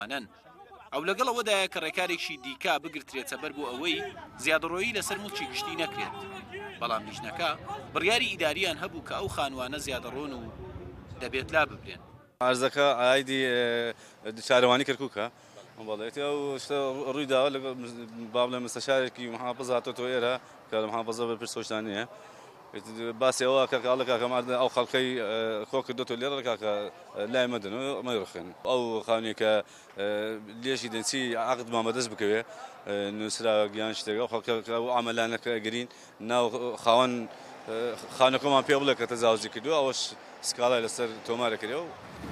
ئەو لەگەڵەوەدایە کە ڕێکارێکی دیکە بگرترێتە بەر بۆ ئەوەی زیادەڕۆیی لەسەر مڵکی گشتی نەکرێت. بەڵام لیژنەکە بڕیاری ئیداریان هەبوو کە ئەو خانوانە زیادەڕۆن و دەبێت لا ببرێن. عرضەکە ئایدی شارەوانی کەرکووکە بەڵێتی ئەو ڕووی داوە لەگەڵ با بڵێ مستەشارێکی محافظ هاتۆتەوە ئێرە کە لە محافظە بەرپرسۆشتانیە باسی ئەوە کە ئەڵە کاکەمان ئەو خەڵکەی خۆ کردوتۆ لێرە کاکە لای مەدن و ئەمە ڕخێن ئەو خانووی کە لێژی دەنچی عقدمان بەدەست بکەوێ نووسرا گیان شتێکە خەڵکە ئەو ئامەلانەکە گرین ناو خاوەن خانەکەمان پێ بڵێ کە تەجاوزی کردووە ئەوەش سکاڵای لەسەر تۆمارە کردەوە.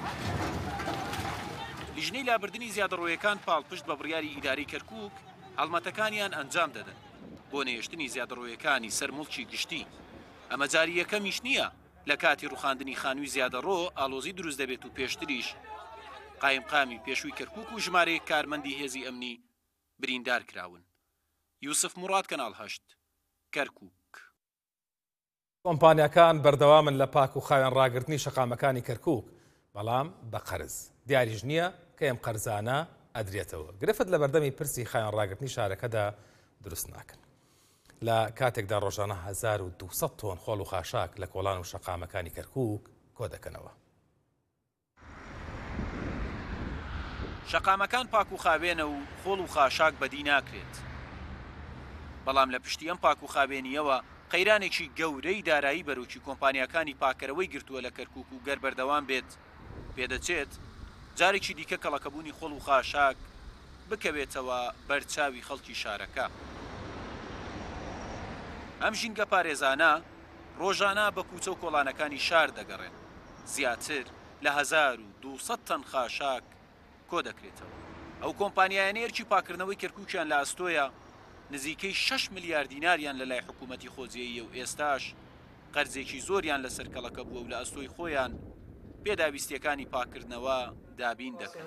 لیژنەی لابردنی زیادەڕۆیەکان پاڵپشت بە بڕیاری ئیداری کەرکووک هەڵمەتەکانیان ئەنجام دەدەن بۆ نێشتنی زیادەڕۆیەکانی سەر مڵکی گشتی. ئەمە جاری یەکەمیش نییە لە کاتی ڕوخاندنی خانووی زیادەڕۆ ئالۆزی دروست دەبێت و پێشتریش قایمقامی پێشووی کەرکووک و ژمارەیەک کارمەندی هێزی ئەمنی بریندار کراون. یوسف موڕاد کەناڵ 8 کەرکووک. کۆمپانیاکان بەردەوامن لە پاک و خاوێن ڕاگررتنی شەقامەکانی کەرکووک بەڵام بە قەرز دیاریش نییە کە ئەم قەرزانە ئەدرێتەوە گرفت لە بەردەمی پرسی خاوێن ڕاگررتنی شارەکەدا دروست ناکەن. لە کاتێکدا ڕۆژانە 1200 تۆن خۆڵ و خاشاک لە کۆڵان و شەقامەکانی کەرکووک کۆ دەکەنەوە. شەقامەکان پاک و خاوێنە و خۆڵ و خاشاک بەدی ناکرێت. بەڵام لە پشتی ئەم پاک و خاوێنیەوە قەیرانێکی گەورەی دارایی بەرەوکی کۆمپانیاکانی پاکەرەوەی گرتووە لە کەرکووک و گەر بەردەوام بێت پێدەچێت جارێکی دیکە کەڵەکەبوونی خۆڵ و خاشاک بکەوێتەوە بەرچاوی خەڵکی شارەکە. ئەم ژینگە پارێزانە ڕۆژانە بە کوچە و کۆڵانەکانی شار دەگەڕێن. زیاتر لە 1200 تەن خاشاک کۆ دەکرێتەوە. ئەو کۆمپانیایانێرکی پاکردنەوەی کەرکووکیان لە ئەستۆیە نزیکەی 6 میلیارد دیناریان لە لای حکوومەتی خۆجیەیە و ئێستاش قەرزێکی زۆریان لەسەر کەڵەکە بووە و لە ئەستۆی خۆیان پێداویستیەکانی پاکردنەوە دابین دەکەن.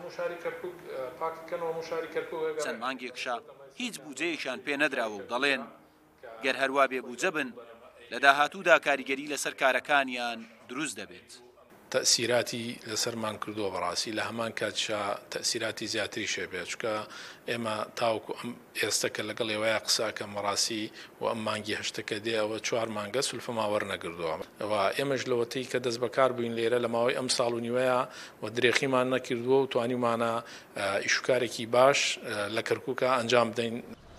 چەند مانگێکشا هیچ بودجەیەکیان پێ نەدراوە و دەڵێن گەر هەروە بێبوجە بن لە داهاتوودا کاریگەری لەسەر کارەکانیان دروست دەبێت. تەسیراتی لەسەرمان کردووە بەڕاستی لە هەمان کاتشا تەسیراتی زیاتری شێبێت چکە ئێمە تاوکو ئەم ئێستەکە لەگەڵ ئێوەیە قساکە مەڕاستی و ئەم مانگی هەشتەکە دێ ئەوە 4 مانگە سولفەما وەرنەگردووە و ئێمەش لەوەتەی کە دەست بەکار بووین لێرە لە ماوەی ئەم ساڵ و نیوەیە و درێخیمان نەکردووە و توانیمانە ئیشوکارێکی باش لە کەرکووکە ئەنجام بدەین.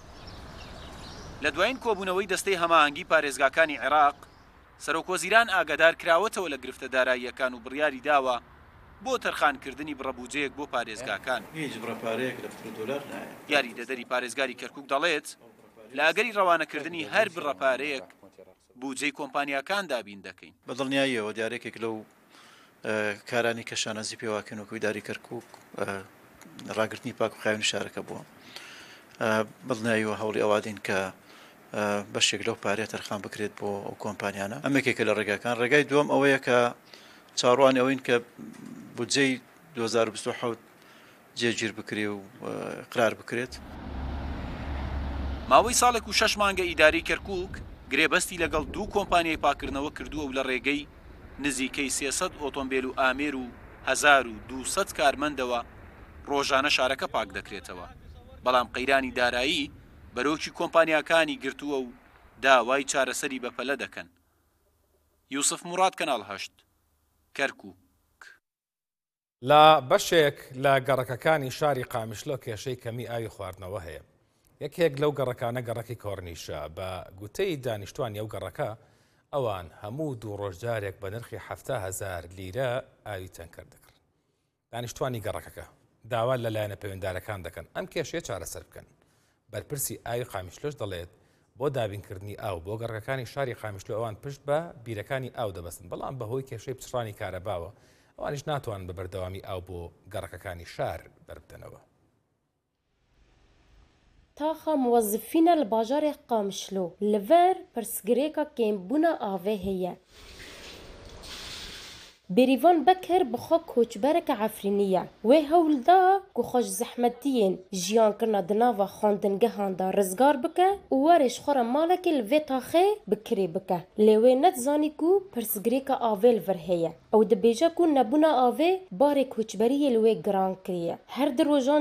لە دوایین کۆبوونەوەی دەستەی هەماهەنگی پارێزگاکانی عێراق سەرۆکوەزیران ئاگادار کراوەتەوە لە گرفتە داراییەکان و بڕیاری داوە بۆ تەرخانکردنی بڕەبوجەیەک بۆ پارێزگاکان. هیچ بڕەپارەیەک لە $10 یاری دەدەری پارێزگاری کەرکووک دەڵێت لە ئەگەری ڕەوانەکردنی هەر بڕەپارەیەک بودجەی کۆمپانیاکان دابین دەکەین. بەدڵنیاییەوە دیارێکێک لەو کارانی کە شانەزی پێواکەنەوەی داری کەرکووک ڕاگررتنی پاک و خاوێنی شارەکە بووە. بڵنیاییەوە هەوڵی ئەوادین کە بەشێک لەو پارێ تەرخان بکرێت بۆ ئەو کۆمپانیانە. ئەمێکێکە لە ڕێگاکان ڕێگای دووەم ئەوەیە کە چاڕوان ئەوەین کە بودجەی 2027 جێگیر بکرێ و قرار بکرێت. ماوەی ساڵێک و 6 مانگە ئیداری کەرکووک گرێبەستی لەگەڵ 2 کۆمپانیای پاکردنەوە کردووە و لە ڕێگەی نزیکەی 300 ئۆتۆمبیل و ئامێر و 1200 کارمەندەوە ڕۆژانە شارەکە پاک دەکرێتەوە. بەڵام قەیرانی دارایی بەرەوکی کۆمپانیاکانی گرتووە و داوای چارەسەری بەپەلە دەکەن. یوسف موڕاد کەناڵ 8 کەرکووک. لە بەشێک لە گەڕەکەکانی شاری قامیشلۆ کێشەی کەمی ئاوی خواردنەوە هەیە. یەکێک لەو گەڕەکانە گەڕەکی کۆرنیشە بە گوتەی دانیشتوانی ئەو گەڕەکە ئەوان هەموو 2 ڕۆژدارێک بە نرخی 70,000 لیرە ئاوی تەنکەر دەکرد. دانیشتوانی گەڕەکەکە داوا لەلایەنە پەیوەنددارەکان دەکەن ئەم کێشەیە چارەسەر بکەن. بەرپرسی ئاوی قامیشلۆش دەڵێت بۆ دابینکردنی ئاو بۆ گەڕەکەکانی شاری قامیشلۆ ئەوان پشت بە بیرەکانی ئاو دەبەستن بەڵام بەهۆی کێشەی پچڕانی کارەباوە ئەوانش ناتوانن بە بەردەوامی ئاو بۆ گەڕەکەکانی شار بەربدەنەوە. تاخە موظفینە لە باژارێ قامیشلۆ لەڤەر پرسگرێکە کێمبوونە ئاوێ هەیە. بێریڤان بەکر بخوا کۆچبەرێکە عەفرینیە وێ هەوڵدا کو خۆش زەحمەتیên ژیانکردنا di nava xwendingehan da rizgar bike û werê ji xwe re malekê li vê taxê bi kirê bike. Lê wê nedizanî ku pirsgirêka avê li vir heye. Ew dibêje ku nebûna avê barê koçberiyê li wê giran kiriye. Her di rojan